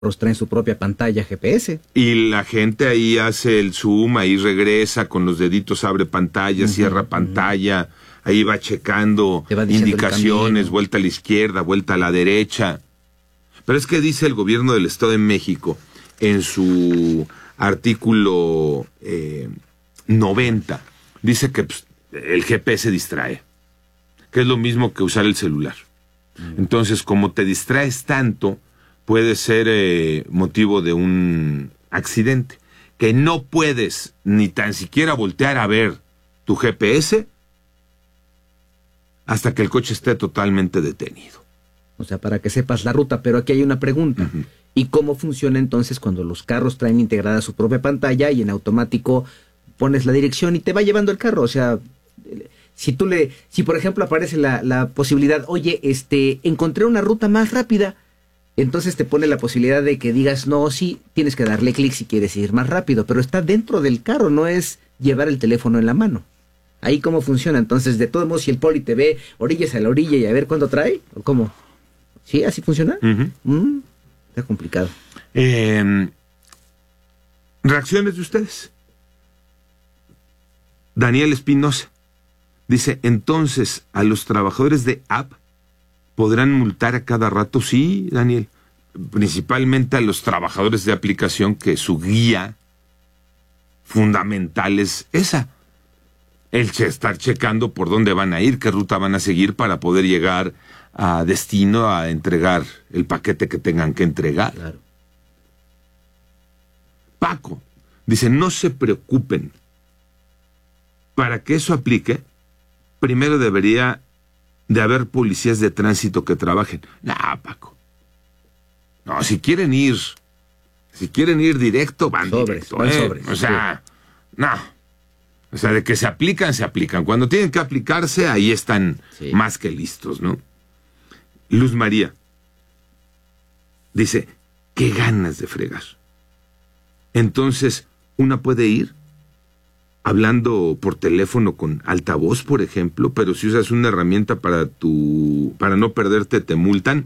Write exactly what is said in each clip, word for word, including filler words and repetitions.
carros traen su propia pantalla G P S. Y la gente ahí hace el zoom, ahí regresa, con los deditos abre pantalla, uh-huh, cierra pantalla, uh-huh, ahí va checando va indicaciones, vuelta a la izquierda, vuelta a la derecha. Pero es que dice el gobierno del Estado de México en su artículo eh, noventa, dice que pues, el G P S distrae, que es lo mismo que usar el celular. Uh-huh. Entonces, como te distraes tanto, puede ser eh, motivo de un accidente, que no puedes ni tan siquiera voltear a ver tu G P S hasta que el coche esté totalmente detenido. O sea, para que sepas la ruta, pero aquí hay una pregunta. Uh-huh. ¿Y cómo funciona entonces cuando los carros traen integrada su propia pantalla y en automático pones la dirección y te va llevando el carro? O sea, si tú le, si por ejemplo aparece la, la posibilidad, oye, este, encontré una ruta más rápida, entonces te pone la posibilidad de que digas, no, sí, tienes que darle clic si quieres ir más rápido, pero está dentro del carro, no es llevar el teléfono en la mano. Ahí cómo funciona. Entonces, de todos modos, si el poli te ve, orillas a la orilla y a ver cuándo trae, ¿o cómo? ¿Sí? ¿Así funciona? Uh-huh. Mm, está complicado. Eh, ¿Reacciones de ustedes? Daniel Espinosa dice, entonces, ¿a los trabajadores de app podrán multar a cada rato? Sí, Daniel. Principalmente a los trabajadores de aplicación, que su guía fundamental es esa. El che- estar checando por dónde van a ir, qué ruta van a seguir para poder llegar a destino a entregar el paquete que tengan que entregar. Claro. Paco dice, no se preocupen. Para que eso aplique, primero debería de haber policías de tránsito que trabajen. No, Paco. No, si quieren ir, si quieren ir directo, van sobres, directo. Van ¿eh? sobres, o sea, sí. no. O sea, de que se aplican, se aplican. Cuando tienen que aplicarse, ahí están sí. más que listos, ¿no? Luz María dice, qué ganas de fregar. Entonces, una puede ir hablando por teléfono con altavoz, por ejemplo, pero si usas una herramienta para tu, para no perderte, te multan.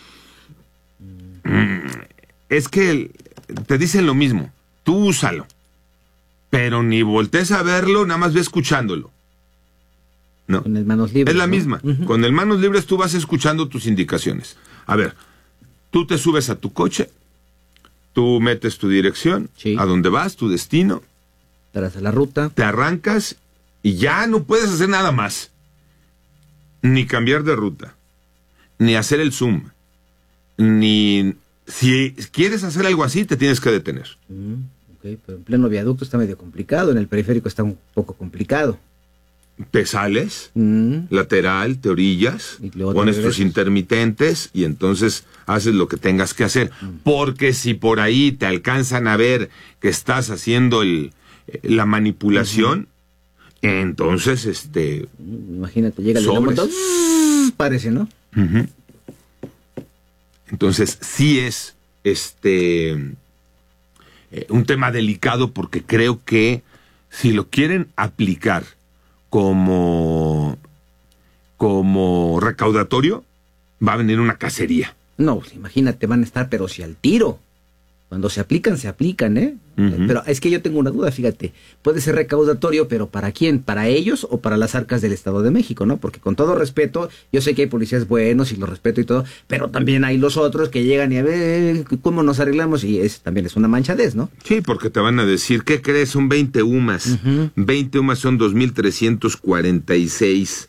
Mm, es que te dicen lo mismo, tú úsalo, pero ni voltees a verlo, nada más ve escuchándolo. No. Con el manos libres. Es la ¿no? misma. Uh-huh. Con el manos libres tú vas escuchando tus indicaciones. A ver, tú te subes a tu coche, tú metes tu dirección, sí. a dónde vas, tu destino. Tras la ruta. Te arrancas y ya no puedes hacer nada más. Ni cambiar de ruta, ni hacer el zoom, ni... Si quieres hacer algo así, te tienes que detener. Mm, ok, pero en pleno viaducto está medio complicado, en el periférico está un poco complicado. Te sales, mm. lateral, te orillas, pones tus intermitentes y entonces haces lo que tengas que hacer. Mm. Porque si por ahí te alcanzan a ver que estás haciendo el, la manipulación, uh-huh. entonces, este... Imagínate, llega el montón, parece, ¿no? Uh-huh. Entonces, sí es este eh, un tema delicado porque creo que si lo quieren aplicar como, como recaudatorio, va a venir una cacería. No, pues imagínate, van a estar, pero si al tiro. Cuando se aplican, se aplican, ¿eh? Uh-huh. Pero es que yo tengo una duda, fíjate. Puede ser recaudatorio, pero ¿para quién? ¿Para ellos o para las arcas del Estado de México, no? Porque con todo respeto, yo sé que hay policías buenos y los respeto y todo, pero también hay los otros que llegan y a ver cómo nos arreglamos y es, también es una manchadez, ¿no? Sí, porque te van a decir, ¿qué crees? Son veinte U M A S. Uh-huh. veinte U M A S son dos mil trescientos cuarenta y seis.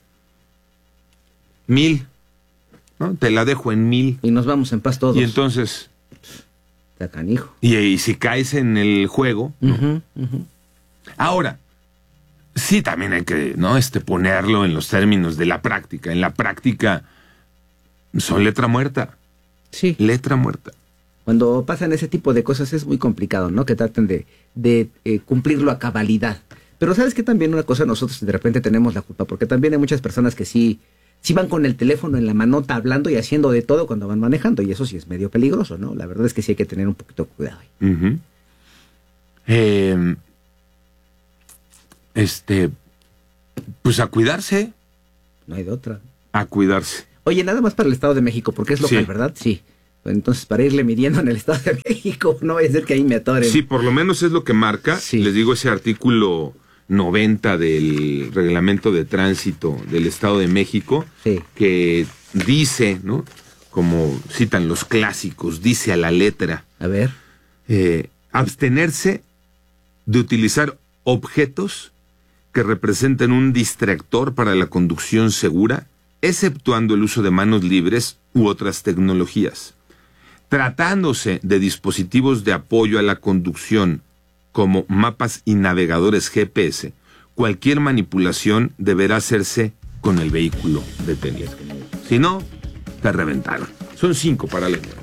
Mil. ¿No? Te la dejo en mil. Y nos vamos en paz todos. Y entonces... Canijo. Y, y si caes en el juego, ¿no? Uh-huh, uh-huh. Ahora, sí también hay que, ¿no? Este, ponerlo en los términos de la práctica. En la práctica son letra muerta. Sí. Letra muerta. Cuando pasan ese tipo de cosas es muy complicado, ¿no? Que traten de, de eh, cumplirlo a cabalidad. Pero ¿sabes qué? También una cosa, nosotros de repente tenemos la culpa, porque también hay muchas personas que sí... Sí van con el teléfono en la manota hablando y haciendo de todo cuando van manejando, y eso sí es medio peligroso, ¿no? La verdad es que sí hay que tener un poquito de cuidado ahí. Uh-huh. Eh, este, pues a cuidarse. No hay de otra. A cuidarse. Oye, nada más para el Estado de México, porque es local, sí. ¿verdad? Sí. Entonces, para irle midiendo en el Estado de México, no vaya a ser que ahí me atoren. Sí, por lo menos es lo que marca, sí. Les digo, ese artículo noventa del Reglamento de Tránsito del Estado de México, sí. Que dice, ¿no? Como citan los clásicos, dice a la letra. A ver. Eh, abstenerse de utilizar objetos que representen un distractor para la conducción segura, exceptuando el uso de manos libres u otras tecnologías. Tratándose de dispositivos de apoyo a la conducción, como mapas y navegadores G P S, cualquier manipulación deberá hacerse con el vehículo detenido. Si no, te reventaron. Son cinco para la